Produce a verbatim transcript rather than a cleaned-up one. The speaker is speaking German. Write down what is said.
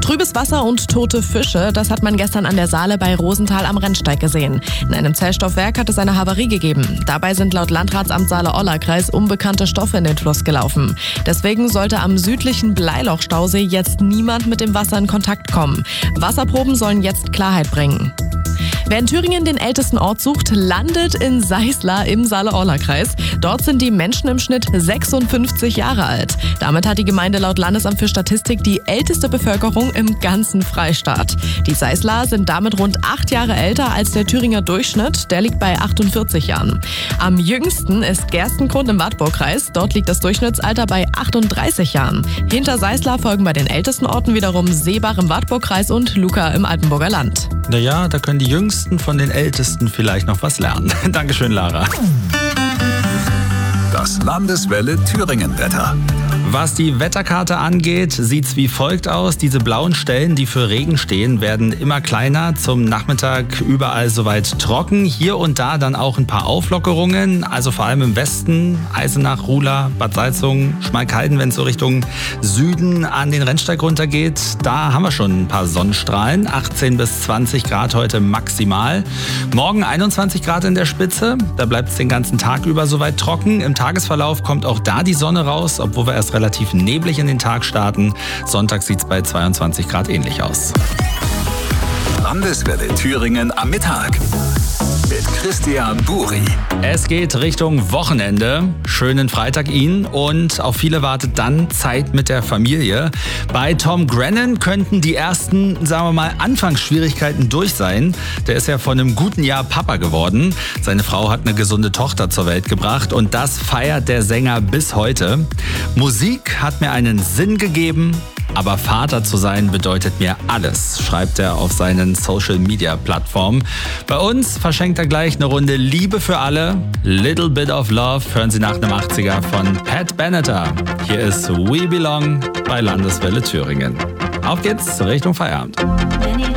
Trübes Wasser und tote Fische, das hat man gestern an der Saale bei Rosenthal am Rennsteig gesehen. In einem Zellstoffwerk hat es eine Havarie gegeben. Dabei sind laut Landratsamt Saale-Orla-Kreis unbekannte Stoffe in den Fluss gelaufen. Deswegen sollte am südlichen Bleiloch-Stausee jetzt niemand mit dem Wasser in Kontakt kommen. Wasserproben sollen jetzt Klarheit bringen. Wer in Thüringen den ältesten Ort sucht, landet in Seislar im Saale-Orla-Kreis. Dort sind die Menschen im Schnitt sechsundfünfzig Jahre alt. Damit hat die Gemeinde laut Landesamt für Statistik die älteste Bevölkerung im ganzen Freistaat. Die Seislar sind damit rund acht Jahre älter als der Thüringer Durchschnitt. Der liegt bei achtundvierzig Jahren. Am jüngsten ist Gerstengrund im Wartburgkreis. Dort liegt das Durchschnittsalter bei achtunddreißig Jahren. Hinter Seislar folgen bei den ältesten Orten wiederum Seebach im Wartburgkreis und Luka im Altenburger Land. Naja, da können die Jüngsten von den Ältesten vielleicht noch was lernen. Dankeschön, Lara. Das Landeswelle Thüringen-Wetter. Was die Wetterkarte angeht, sieht's wie folgt aus. Diese blauen Stellen, die für Regen stehen, werden immer kleiner. Zum Nachmittag überall soweit trocken. Hier und da dann auch ein paar Auflockerungen. Also vor allem im Westen, Eisenach, Rula, Bad Salzungen, Schmalkalden, wenn es so Richtung Süden an den Rennsteig runtergeht. Da haben wir schon ein paar Sonnenstrahlen. achtzehn bis zwanzig Grad heute maximal. Morgen einundzwanzig Grad in der Spitze. Da bleibt es den ganzen Tag über soweit trocken. Im Tagesverlauf kommt auch da die Sonne raus, obwohl wir erst relativ neblig in den Tag starten. Sonntag sieht es bei zweiundzwanzig Grad ähnlich aus. Landeswelle Thüringen am Mittag mit Christian Buri. Es geht Richtung Wochenende. Schönen Freitag Ihnen und auf viele wartet dann Zeit mit der Familie. Bei Tom Grennan könnten die ersten, sagen wir mal, Anfangsschwierigkeiten durch sein. Der ist ja vor einem guten Jahr Papa geworden. Seine Frau hat eine gesunde Tochter zur Welt gebracht und das feiert der Sänger bis heute. Musik hat mir einen Sinn gegeben. Aber Vater zu sein bedeutet mir alles, schreibt er auf seinen Social-Media-Plattformen. Bei uns verschenkt er gleich eine Runde Liebe für alle. Little Bit of Love hören Sie nach einem achtziger von Pat Benatar. Hier ist We Belong bei Landeswelle Thüringen. Auf geht's Richtung Feierabend.